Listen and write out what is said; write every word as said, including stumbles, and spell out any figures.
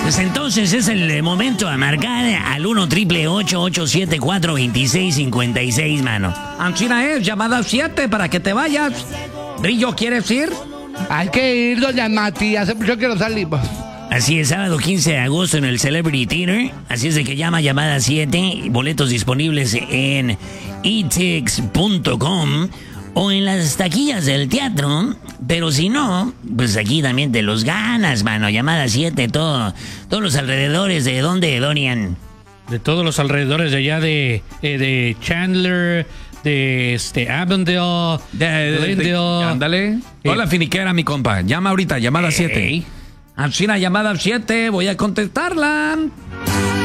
Pues entonces es el momento de marcar al uno triple ocho ocho siete cuatro dos seis cinco seis, mano. Ancina es, llamada siete para que te vayas. Brillo, ¿quieres ir? Hay que ir, doña Nati, hace mucho que no salimos. Así es, sábado quince de agosto en el Celebrity Theater. Así es de que llama llamada siete. Boletos disponibles en e tix punto com o en las taquillas del teatro. Pero si no, pues aquí también te los ganas, mano. Llamada siete, todo, todos los alrededores de donde, Dorian. De todos los alrededores de allá de, eh, de Chandler, de este Avondale, De, de, de, Glendale. ándale. Toda la finiquera, mi compa. Llama ahorita, llamada siete. Ey. Ancina, llamada siete, voy a contestarla.